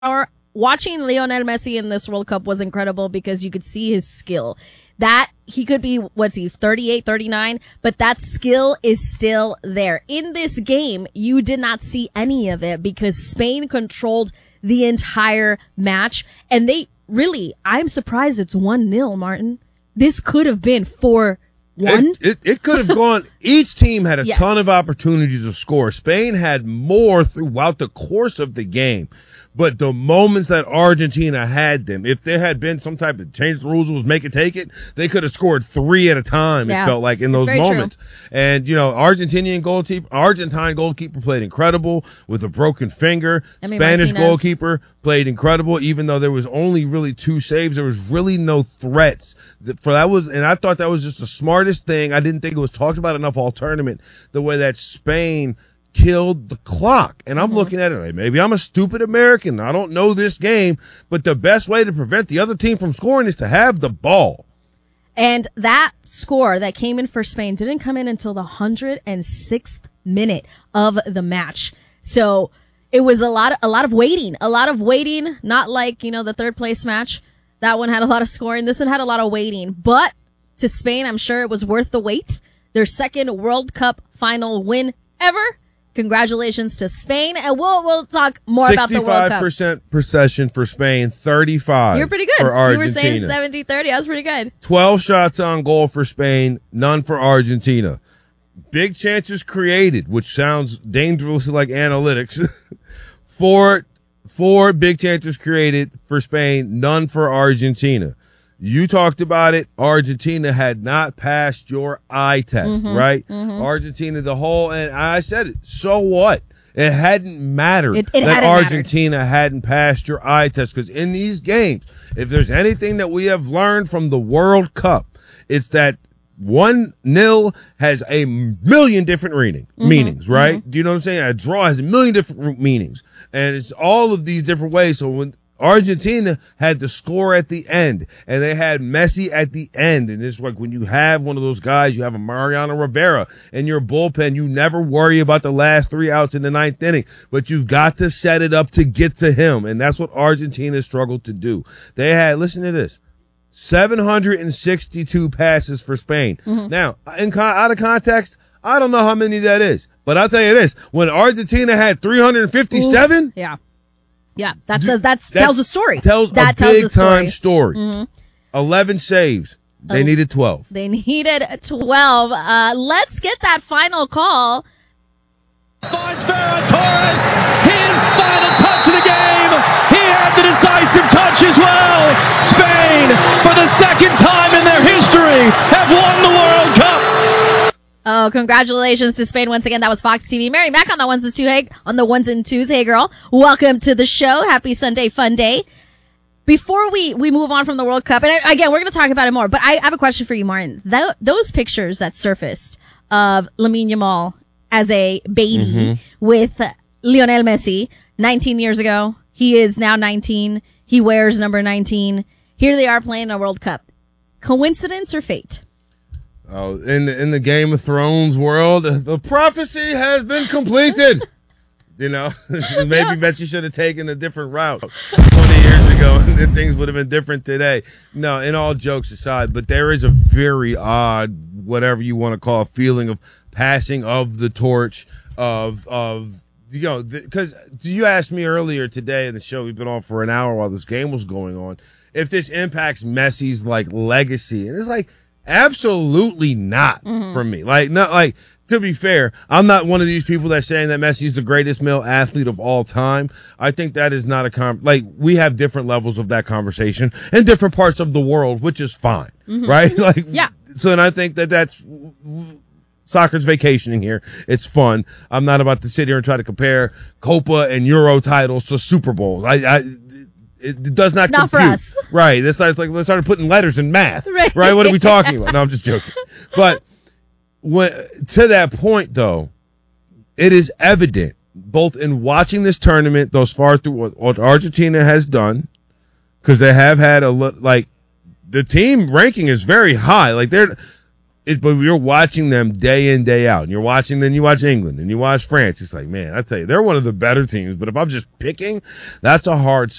Watching Lionel Messi in this World Cup was incredible because you could see his skill. That he could be, 38, 39, but that skill is still there. In this game, you did not see any of it because Spain controlled the entire match. And I'm surprised it's 1-0, Martin. This could have been 4-1. It could have gone. Each team had a ton of opportunities to score. Spain had more throughout the course of the game. But the moments that Argentina had them, if there had been some type of change the rules, was make it take it, they could have scored 3 at a time. It felt like in those moments. True. And, Argentine goalkeeper played incredible with a broken finger. Spanish goalkeeper played incredible, even though there was only really 2 saves. There was really no threats. And I thought that was just the smartest thing. I didn't think it was talked about enough all tournament, the way that Spain killed the clock. And I'm looking at it like, maybe I'm a stupid American. I don't know this game, but the best way to prevent the other team from scoring is to have the ball. And that score that came in for Spain didn't come in until the 106th minute of the match. So it was a lot of waiting, not like, the third place match. That one had a lot of scoring. This one had a lot of waiting, but to Spain, I'm sure it was worth the wait. Their second World Cup final win ever. Congratulations to Spain, and we'll talk more about the World Cup. 65% possession for Spain, 35 You're pretty good. for Argentina. You were saying 70-30. That was pretty good. 12 shots on goal for Spain, none for Argentina. Big chances created, which sounds dangerously like analytics. Four big chances created for Spain, none for Argentina. You talked about it. Argentina had not passed your eye test, right? Argentina, and I said it. So what? It hadn't mattered that Argentina hadn't passed your eye test, because in these games, if there's anything that we have learned from the World Cup, it's that 1-0 has a million different meanings, right? Do you know what I'm saying? A draw has a million different meanings, and it's all of these different ways. So when Argentina had to score at the end, and they had Messi at the end. And it's like when you have one of those guys, you have a Mariano Rivera in your bullpen, you never worry about the last 3 outs in the 9th inning, but you've got to set it up to get to him. And that's what Argentina struggled to do. They had, listen to this, 762 passes for Spain. Now, out of context, I don't know how many that is, but I'll tell you this, when Argentina had 357, yeah, that tells a story. Tells a big-time story. 11 saves. They needed 12. They needed 12. Let's get that final call. Finds Ferran Torres. His final touch of the game. He had the decisive touch as well. Spain, for the second time in their history, have won the World Cup. Oh, congratulations to Spain once again. That was Fox TV. Mary Mack on the ones and twos. Hey, girl. Welcome to the show. Happy Sunday fun day. Before we move on from the World Cup, and again, we're going to talk about it more, but I have a question for you, Martin. Those pictures that surfaced of Lamine Yamal as a baby with Lionel Messi 19 years ago. He is now 19. He wears number 19. Here they are playing a World Cup. Coincidence or fate? Oh, in the Game of Thrones world, the prophecy has been completed. Maybe Messi should have taken a different route 20 years ago, and then things would have been different today. No, in all jokes aside, but there is a very odd, whatever you want to call, feeling of passing of the torch because you asked me earlier today in the show, we've been on for an hour while this game was going on, if this impacts Messi's legacy, and it's like, absolutely not for me. To be fair, I'm not one of these people that's saying that Messi is the greatest male athlete of all time. I think that is not we have different levels of that conversation in different parts of the world, which is fine, right? So, and I think that's soccer's vacationing here. It's fun. I'm not about to sit here and try to compare Copa and Euro titles to Super Bowls. It does not compute. Not for us. Right. This is like, let's start putting letters in math. Right. What are we talking about? No, I'm just joking. But to that point, though, it is evident, both in watching this tournament thus far through what Argentina has done, because they have had the team ranking is very high. but you're watching them day in, day out. And you watch England, and you watch France. It's like, man, I tell you, they're one of the better teams. But if I'm just picking, that's a hard